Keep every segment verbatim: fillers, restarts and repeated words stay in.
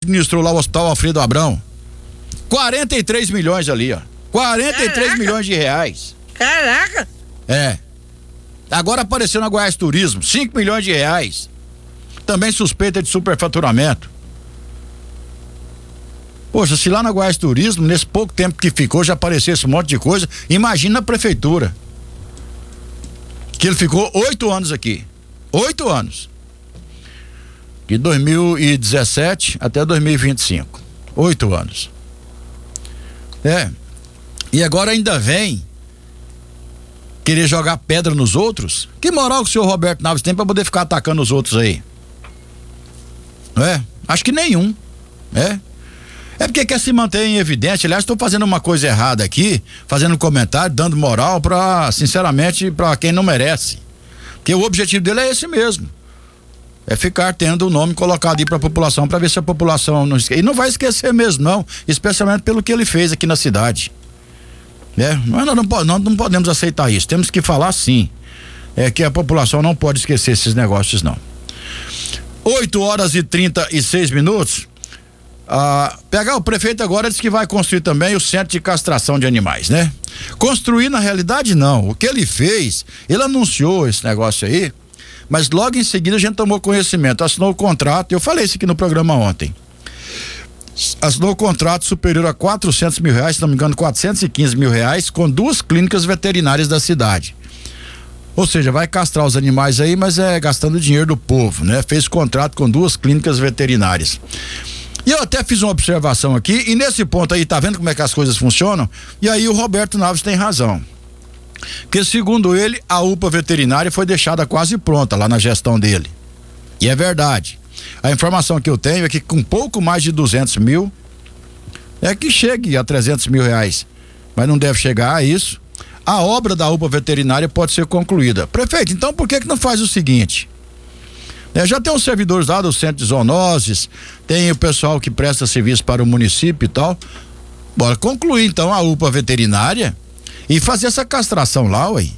administrou lá o Hospital Alfredo Abrão. quarenta e três milhões ali, ó. quarenta e três milhões de reais. Caraca! É. Agora apareceu na Goiás Turismo, cinco milhões de reais. Também suspeita de superfaturamento. Poxa, se lá na Goiás Turismo, nesse pouco tempo que ficou, já aparecesse um monte de coisa, imagina a prefeitura. Que ele ficou oito anos aqui. Oito anos. De dois mil e dezessete até dois mil e vinte e cinco. Oito anos. É. E agora ainda vem querer jogar pedra nos outros? Que moral que o senhor Roberto Naves tem pra poder ficar atacando os outros aí? Não é? Acho que nenhum. É. É porque quer se manter em evidência. Aliás, estou fazendo uma coisa errada aqui, fazendo um comentário, dando moral pra, sinceramente, pra quem não merece. Porque o objetivo dele é esse mesmo. É ficar tendo o nome colocado aí pra população, pra ver se a população não esquece. E não vai esquecer mesmo, não. Especialmente pelo que ele fez aqui na cidade. É, nós não, não, nós não podemos aceitar isso. Temos que falar sim. É que a população não pode esquecer esses negócios, não. oito horas e trinta e seis minutos. Ah, pegar o prefeito agora disse que vai construir também o centro de castração de animais, né? Construir na realidade não. O que ele fez, ele anunciou esse negócio aí, mas logo em seguida a gente tomou conhecimento, assinou o contrato. Eu falei isso aqui no programa ontem. Assinou o contrato superior a quatrocentos mil reais, se não me engano, quatrocentos e quinze mil reais, com duas clínicas veterinárias da cidade. Ou seja, vai castrar os animais aí, mas é gastando dinheiro do povo, né? Fez contrato com duas clínicas veterinárias. E eu até fiz uma observação aqui, e nesse ponto aí, tá vendo como é que as coisas funcionam? E aí o Roberto Naves tem razão. Porque segundo ele, a U P A veterinária foi deixada quase pronta lá na gestão dele. E é verdade. A informação que eu tenho é que com pouco mais de duzentos mil, é que chegue a trezentos mil reais. Mas não deve chegar a isso. A obra da U P A veterinária pode ser concluída. Prefeito, então por que que não faz o seguinte? É, já tem os servidores lá do centro de zoonoses, tem o pessoal que presta serviço para o município e tal. Bora concluir então a U P A veterinária e fazer essa castração lá, ué.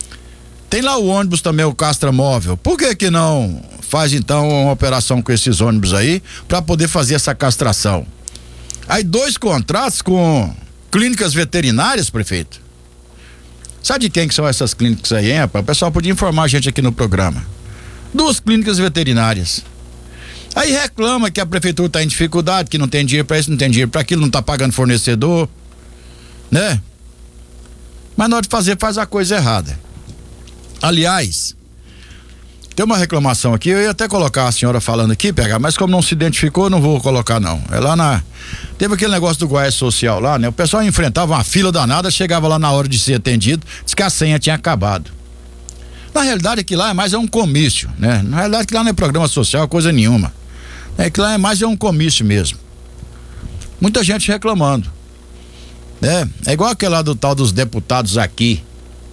Tem lá o ônibus também, o castra móvel. Por que que não faz então uma operação com esses ônibus aí para poder fazer essa castração? Aí dois contratos com clínicas veterinárias, prefeito. Sabe de quem que são essas clínicas aí, hein, rapaz? O pessoal podia informar a gente aqui no programa. Duas clínicas veterinárias. Aí reclama que a prefeitura está em dificuldade, que não tem dinheiro para isso, não tem dinheiro para aquilo, não está pagando fornecedor, né? Mas na hora de fazer, faz a coisa errada. Aliás, tem uma reclamação aqui, eu ia até colocar a senhora falando aqui, pegar, mas como não se identificou, não vou colocar não. É lá na... Teve aquele negócio do Goiás Social lá, né? O pessoal enfrentava uma fila danada, chegava lá na hora de ser atendido, disse que a senha tinha acabado. Na realidade, aqui lá é mais é um comício, né? Na realidade, aqui lá não é programa social, coisa nenhuma. É que lá é mais é um comício mesmo. Muita gente reclamando. É, é igual aquele lá do tal dos deputados aqui.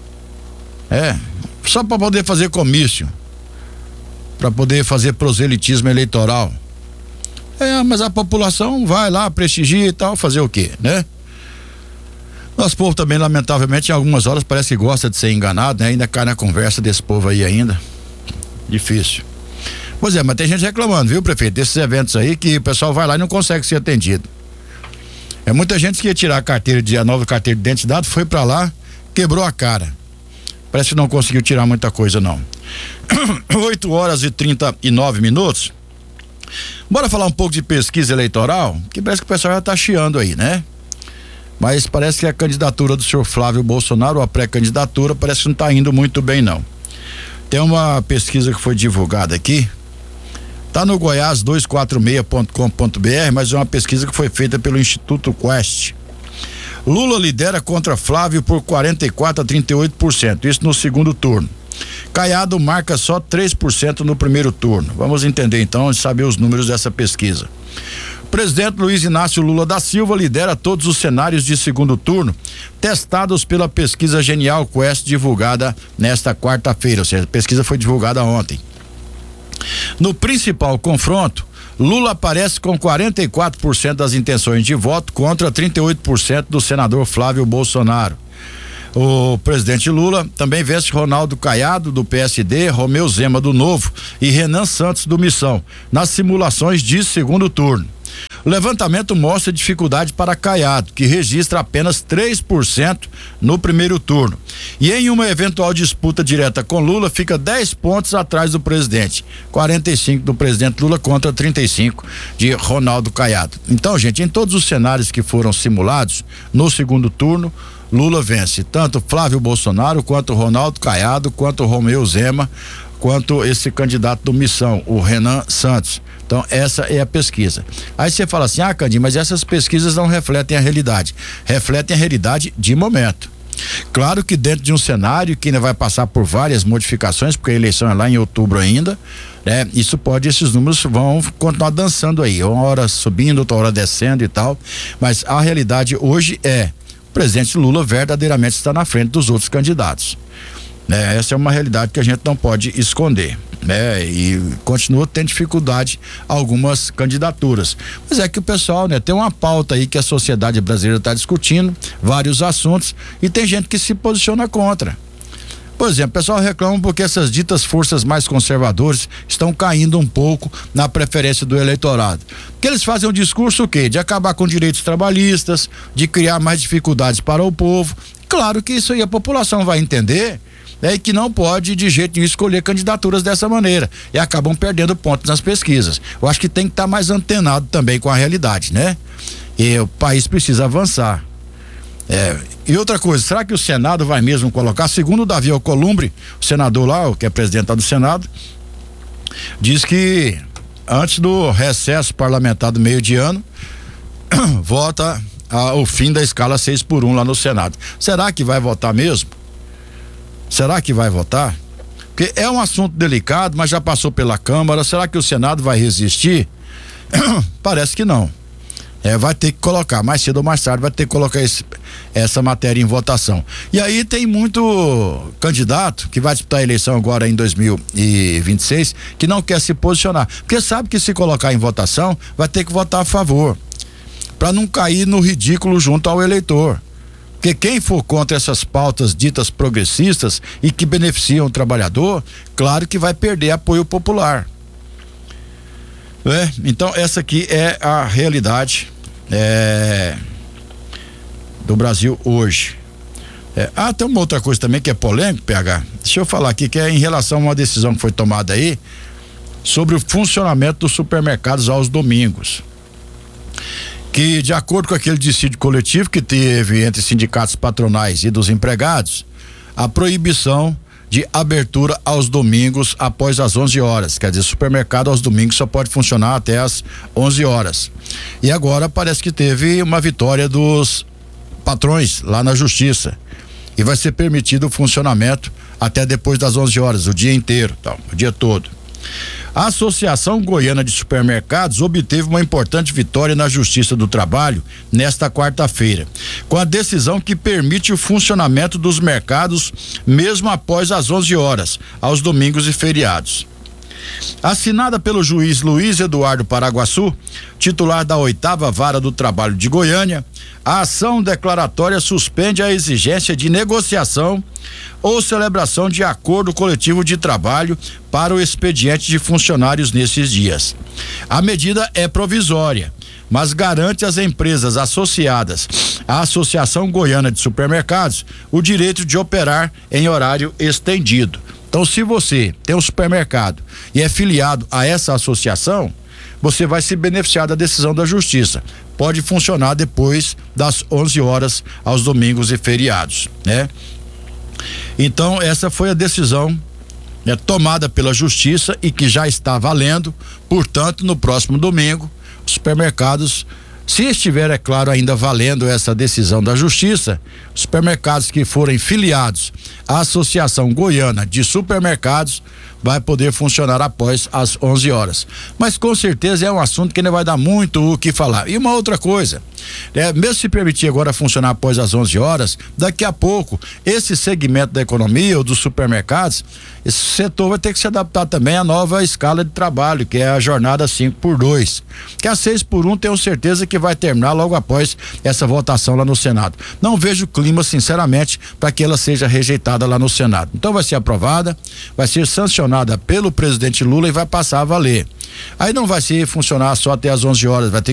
É, só para poder fazer comício. Para poder fazer proselitismo eleitoral. É, mas a população vai lá, prestigia e tal, fazer o quê, né? Nosso povo também, lamentavelmente, em algumas horas parece que gosta de ser enganado, né? Ainda cai na conversa desse povo aí ainda. Difícil. Pois é, mas tem gente reclamando, viu, prefeito? Desses eventos aí que o pessoal vai lá e não consegue ser atendido. É muita gente que ia tirar a carteira de, a nova carteira de identidade, foi pra lá, quebrou a cara. Parece que não conseguiu tirar muita coisa, não. oito horas e trinta e nove minutos. Bora falar um pouco de pesquisa eleitoral, que parece que o pessoal já tá chiando aí, né? Mas parece que a candidatura do senhor Flávio Bolsonaro, a pré-candidatura, parece que não está indo muito bem, não. Tem uma pesquisa que foi divulgada aqui, tá no goiás duzentos e quarenta e seis ponto com ponto b r, mas é uma pesquisa que foi feita pelo Instituto Quest. Lula lidera contra Flávio por quarenta e quatro a trinta e oito por cento, isso no segundo turno. Caiado marca só três por cento no primeiro turno. Vamos entender então e saber os números dessa pesquisa. O presidente Luiz Inácio Lula da Silva lidera todos os cenários de segundo turno, testados pela pesquisa Genial Quest, divulgada nesta quarta-feira, ou seja, a pesquisa foi divulgada ontem. No principal confronto, Lula aparece com quarenta e quatro por cento das intenções de voto contra trinta e oito por cento do senador Flávio Bolsonaro. O presidente Lula também vence Ronaldo Caiado, do P S D, Romeu Zema, do Novo, e Renan Santos, do Missão, nas simulações de segundo turno. O levantamento mostra dificuldade para Caiado, que registra apenas três por cento no primeiro turno. E em uma eventual disputa direta com Lula, fica dez pontos atrás do presidente. quarenta e cinco do presidente Lula contra trinta e cinco de Ronaldo Caiado. Então, gente, em todos os cenários que foram simulados, no segundo turno, Lula vence. Tanto Flávio Bolsonaro, quanto Ronaldo Caiado, quanto Romeu Zema, quanto esse candidato do Missão, o Renan Santos. Então, essa é a pesquisa. Aí você fala assim, ah, Candinho, mas essas pesquisas não refletem a realidade. Refletem a realidade de momento. Claro que dentro de um cenário que ainda vai passar por várias modificações, porque a eleição é lá em outubro ainda, né? Isso pode, esses números vão continuar dançando aí, uma hora subindo, outra hora descendo e tal, mas a realidade hoje é, o presidente Lula verdadeiramente está na frente dos outros candidatos. É, essa é uma realidade que a gente não pode esconder, né? E continua tendo dificuldade algumas candidaturas. Mas é que o pessoal, né, tem uma pauta aí que a sociedade brasileira está discutindo, vários assuntos, e tem gente que se posiciona contra. Por exemplo, o pessoal reclama porque essas ditas forças mais conservadoras estão caindo um pouco na preferência do eleitorado. Porque eles fazem um discurso o quê? De acabar com direitos trabalhistas, de criar mais dificuldades para o povo. Claro que isso aí a população vai entender, é que não pode de jeito nenhum escolher candidaturas dessa maneira e acabam perdendo pontos nas pesquisas. Eu acho que tem que estar tá mais antenado também com a realidade, né? E o país precisa avançar. É, e outra coisa, será que o Senado vai mesmo colocar? Segundo o Davi Alcolumbre, o senador lá, o que é presidente do Senado, diz que antes do recesso parlamentar do meio de ano, vota a, o fim da escala seis por um lá no Senado. Será que vai votar mesmo? Será que vai votar? Porque é um assunto delicado, mas já passou pela Câmara. Será que o Senado vai resistir? Parece que não. É, vai ter que colocar, mais cedo ou mais tarde, vai ter que colocar esse, essa matéria em votação. E aí tem muito candidato que vai disputar a eleição agora em dois mil e vinte e seis que não quer se posicionar, porque sabe que se colocar em votação vai ter que votar a favor, para não cair no ridículo junto ao eleitor. Porque quem for contra essas pautas ditas progressistas e que beneficiam o trabalhador, claro que vai perder apoio popular. É, então essa aqui é a realidade é, do Brasil hoje. É, ah, tem uma outra coisa também que é polêmica, P H. Deixa eu falar aqui, que é em relação a uma decisão que foi tomada aí sobre o funcionamento dos supermercados aos domingos. Que, de acordo com aquele dissídio coletivo que teve entre sindicatos patronais e dos empregados, a proibição de abertura aos domingos após as onze horas, quer dizer, supermercado aos domingos só pode funcionar até as onze horas. E agora parece que teve uma vitória dos patrões lá na justiça e vai ser permitido o funcionamento até depois das onze horas, o dia inteiro, tal, o dia todo. A Associação Goiana de Supermercados obteve uma importante vitória na Justiça do Trabalho nesta quarta-feira, com a decisão que permite o funcionamento dos mercados mesmo após as onze horas, aos domingos e feriados. Assinada pelo juiz Luiz Eduardo Paraguaçu, titular da oitava Vara do Trabalho de Goiânia, a ação declaratória suspende a exigência de negociação ou celebração de acordo coletivo de trabalho para o expediente de funcionários nesses dias. A medida é provisória, mas garante às empresas associadas à Associação Goiana de Supermercados o direito de operar em horário estendido. Então, se você tem um supermercado e é filiado a essa associação, você vai se beneficiar da decisão da justiça. Pode funcionar depois das onze horas aos domingos e feriados, né? Então, essa foi a decisão, né, tomada pela justiça e que já está valendo. Portanto, no próximo domingo, os supermercados, se estiver, é claro, ainda valendo essa decisão da justiça, os supermercados que forem filiados à Associação Goiana de Supermercados vai poder funcionar após as onze horas. Mas com certeza é um assunto que ainda vai dar muito o que falar. E uma outra coisa, né, mesmo se permitir agora funcionar após as onze horas, daqui a pouco esse segmento da economia ou dos supermercados, esse setor vai ter que se adaptar também à nova escala de trabalho, que é a jornada cinco por dois. Que a seis por um tenho certeza que vai terminar logo após essa votação lá no Senado. Não vejo clima, sinceramente, para que ela seja rejeitada lá no Senado. Então vai ser aprovada, vai ser sancionada pelo presidente Lula e vai passar a valer. Aí não vai ser funcionar só até as onze horas, vai ter que obedecer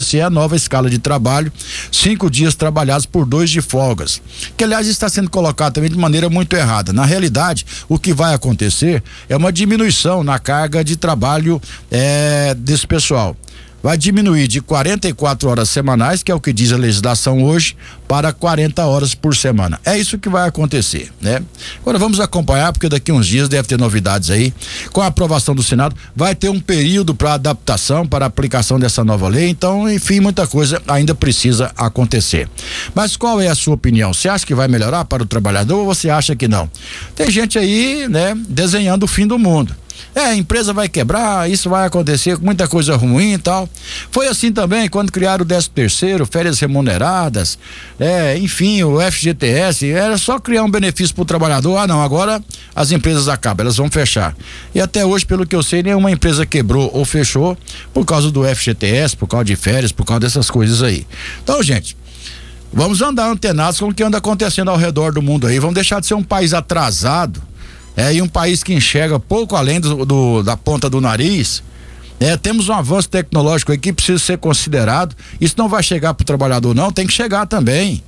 acontecer a nova escala de trabalho, cinco dias trabalhados por dois de folgas, que aliás está sendo colocado também de maneira muito errada. Na realidade, o que vai acontecer é uma diminuição na carga de trabalho é, desse pessoal. Vai diminuir de quarenta e quatro horas semanais, que é o que diz a legislação hoje, para quarenta horas por semana. É isso que vai acontecer, né? Agora vamos acompanhar, porque daqui uns dias deve ter novidades aí. Com a aprovação do Senado, vai ter um período para adaptação, para aplicação dessa nova lei. Então, enfim, muita coisa ainda precisa acontecer. Mas qual é a sua opinião? Você acha que vai melhorar para o trabalhador ou você acha que não? Tem gente aí, né, desenhando o fim do mundo. É, a empresa vai quebrar, isso vai acontecer com muita coisa ruim e tal. Foi assim também quando criaram o décimo terceiro, férias remuneradas, é, enfim, o F G T S, era só criar um benefício para o trabalhador. Ah, não, agora as empresas acabam, elas vão fechar. E até hoje, pelo que eu sei, nenhuma empresa quebrou ou fechou por causa do F G T S, por causa de férias, por causa dessas coisas aí. Então, gente, vamos andar antenados com o que anda acontecendo ao redor do mundo aí. Vamos deixar de ser um país atrasado. É, e um país que enxerga pouco além do, do, da ponta do nariz. É, temos um avanço tecnológico aí que precisa ser considerado. Isso não vai chegar pro trabalhador, não, tem que chegar também.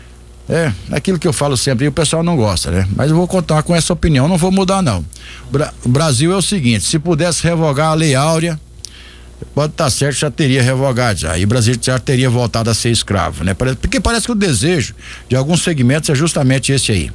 É, aquilo que eu falo sempre, e o pessoal não gosta, né? Mas eu vou contar com essa opinião, não vou mudar, não. Bra- o Brasil é o seguinte: se pudesse revogar a Lei Áurea, pode estar certo, já teria revogado já. E o Brasil já teria voltado a ser escravo, né? Porque parece que o desejo de alguns segmentos é justamente esse aí.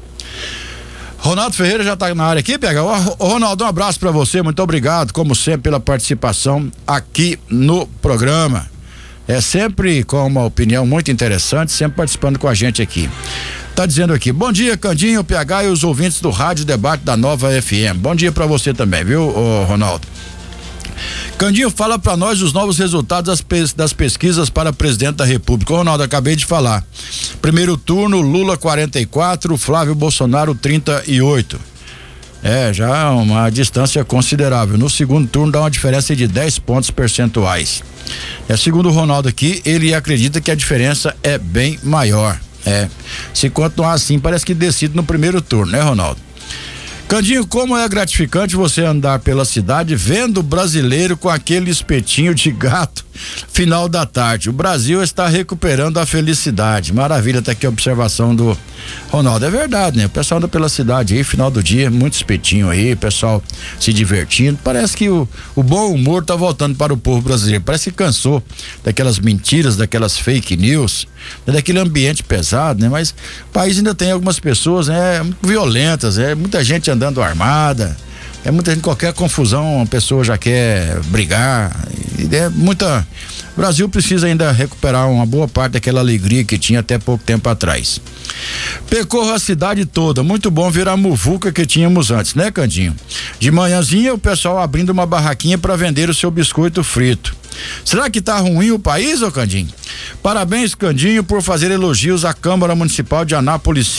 Ronaldo Ferreira já está na área aqui, pega. Ô, Ronaldo, um abraço para você, muito obrigado, como sempre, pela participação aqui no programa. É sempre com uma opinião muito interessante, sempre participando com a gente aqui. Tá dizendo aqui: bom dia, Candinho, P H e os ouvintes do Rádio Debate da Nova F M. Bom dia para você também, viu, ô, Ronaldo? Candinho, fala para nós os novos resultados das, pes- das pesquisas para presidente da República. Ô, Ronaldo, acabei de falar. Primeiro turno, Lula quarenta e quatro, Flávio Bolsonaro trinta e oito. É, já uma distância considerável. No segundo turno dá uma diferença de dez pontos percentuais. É, segundo o Ronaldo aqui, ele acredita que a diferença é bem maior. É, se continuar assim, parece que decide no primeiro turno, né, Ronaldo? Candinho, como é gratificante você andar pela cidade vendo o brasileiro com aquele espetinho de gato final da tarde. O Brasil está recuperando a felicidade. Maravilha, tá aqui a observação do Ronaldo. É verdade, né? O pessoal anda pela cidade aí, final do dia, muito espetinho aí, o pessoal se divertindo. Parece que o, o bom humor tá voltando para o povo brasileiro. Parece que cansou daquelas mentiras, daquelas fake news, daquele ambiente pesado, né? Mas o país ainda tem algumas pessoas, né, violentas, é muita gente andando armada. É muita gente, qualquer confusão, a pessoa já quer brigar. É muita. O Brasil precisa ainda recuperar uma boa parte daquela alegria que tinha até pouco tempo atrás. Percorro a cidade toda, muito bom ver a muvuca que tínhamos antes, né, Candinho? De manhãzinha o pessoal abrindo uma barraquinha para vender o seu biscoito frito. Será que tá ruim o país, ô Candinho? Parabéns, Candinho, por fazer elogios à Câmara Municipal de Anápolis